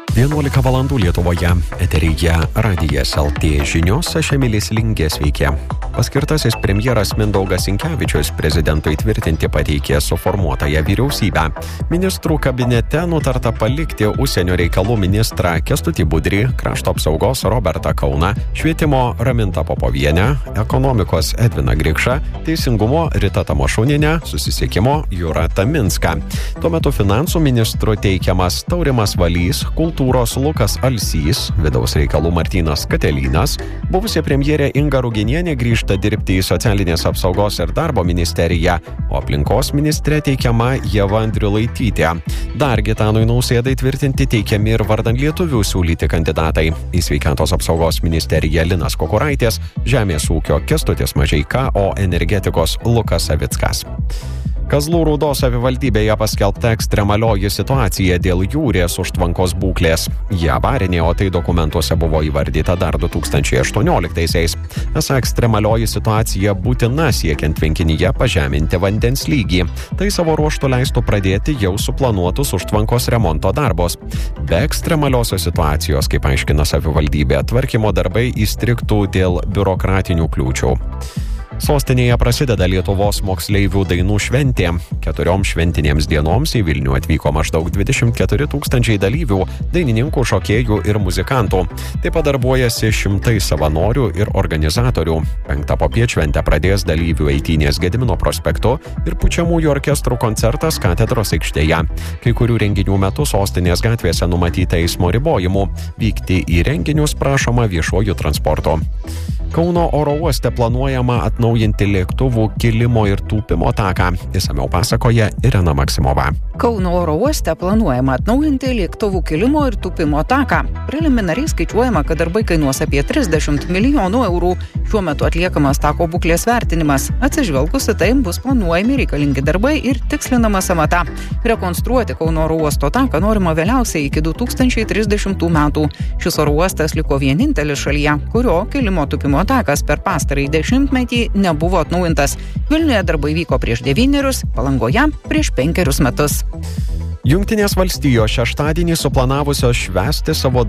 11 valandų Lietuvoje, eteryje Radijas LT žinios, aš Emilis Lingė, sveiki. Paskirtasis premjeras Mindaugas Sinkevičius prezidentui tvirtinti pateikė suformuotąją vyriausybę. Ministrų kabinete nutarta palikti užsienio reikalų ministrą Kęstutį Budrį, krašto apsaugos Robertą Kauną, švietimo Ramintą Popovienę, ekonomikos Edviną Grikšą, teisingumo Ritą Tamošunienę, susisiekimo Juratą Minską. Tuo metu finansų ministru teikiamas Taurimas Valys, kultūros Lukas Alsys, vidaus reikalų Martynas Katelynas, buvusi premjerė Inga Ruginienė grįžta dirbti į socialinės apsaugos ir darbo ministeriją, o aplinkos ministrė teikiama Ieva Andriulaitytė. Dar Gitanui Nausėdai tvirtinti teikiami ir vardan lietuvių siūlyti kandidatai. Į sveikatos apsaugos ministeriją Linas Kukuraitis, žemės ūkio Kęstutis Mažeika, o energetikos Lukas Savickas. Kazlų Rūdos savivaldybėje paskelbta ekstremalioji situacija dėl Jūrės užtvankos būklės. Ji avarinė, o tai dokumentuose buvo įvardyta dar 2018-aisiais. Esą ekstremalioji situacija būtina siekiant tvenkinyje pažeminti vandens lygį. Tai savo ruožtu leistų pradėti jau suplanuotus užtvankos remonto darbus. Be ekstremaliosios situacijos, kaip aiškina savivaldybė, tvarkymo darbai įstrigtų dėl biurokratinių kliūčių. Sostinėje prasideda Lietuvos moksleivių dainų šventė. 4 šventinėms dienoms į Vilnių atvyko maždaug 24 000 dalyvių, dainininkų, šokėjų ir muzikantų. Taip pat darbuojasi šimtai savanorių ir organizatorių. 5 popiet šventę pradės dalyvių eitynės Gedimino prospektu ir pučiamųjų orkestrų koncertas Katedros aikštėje. Kai kurių renginių metu sostinės gatvėse numatyta eismo ribojimų. Vykti į renginius prašoma viešuoju transportu. Kauno oro uoste planuojama atnaujinti lėktuvų kilimo ir tūpimo taką. Išsamiau pasakoja Irena Maksimova. Kauno oro uoste planuojama atnaujinti lėktuvų kilimo ir tūpimo taką. Preliminariai skaičiuojama, kad darbai kainuos apie 30 milijonų eurų. Šiuo metu atliekamas tako būklės vertinimas. Atsižvelgus į tai bus planuojami reikalingi darbai ir tikslinama sąmata. Rekonstruoti Kauno oro uosto taką norima vėliausiai iki 2030 metų. Šis oro uostas liko vienintelis šalyje, kurio kilimo tūpimo takas per pastarąjį dešimtmetį nebuvo atnaujintas. Vilniuje darbai vyko prieš 9, Palangoje prieš 5 metus. Jungtinės valstijos šeštadienį suplanavusios švęsti savo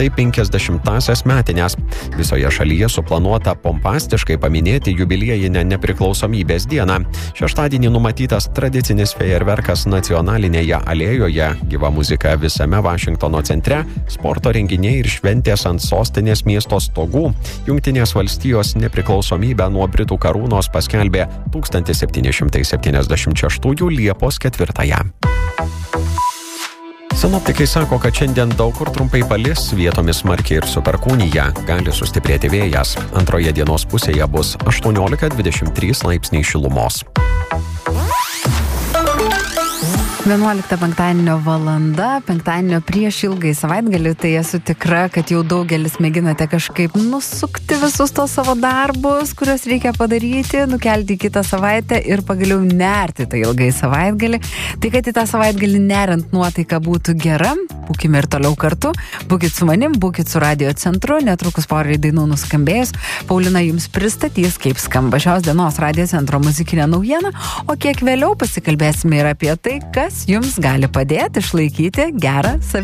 250-asias metines. Visoje šalyje suplanuota pompastiškai paminėti jubiliejinę nepriklausomybės dieną. Šeštadienį numatytas tradicinis fejerverkas nacionalinėje alėjoje, gyva muzika visame Vašingtono centre, sporto renginiai ir šventės ant sostinės miesto stogų. Jungtinės valstijos nepriklausomybę nuo Britų karūnos paskelbė 1776 Liepos 4. Sinoptikai sako, kad šiandien daug kur trumpai palis, vietomis smarkiai ir su perkūnija, gali sustiprėti vėjas. Antroje dienos pusėje bus 18-23 laipsniai šilumos. 11 penktadienio valanda, penktadienio prieš ilgai savaitgalį, tai esu tikra, kad jau daugelis mėginate kažkaip nusukti visus tos savo darbus, kuriuos reikia padaryti, nukelti į kitą savaitę ir pagaliau nerti tą ilgai savaitgalį. Tai kad į tą savaitgalį neriant nuotaika būtų gera, būkime ir toliau kartu, būkit su manim, būkit su Radio Centru, netrukus porai dainų nuskambėjus, Paulina jums pristatys, kaip skamba šios dienos Radio Centro muzikinė naujiena, o kiek vėliau pasikalbėsime ir apie tai, kas jums gali padėti išlaikyti gerą